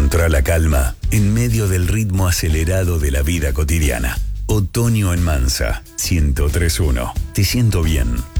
Encontrá la calma en medio del ritmo acelerado de la vida cotidiana. Otoño en Mansa, 103.1. Te siento bien.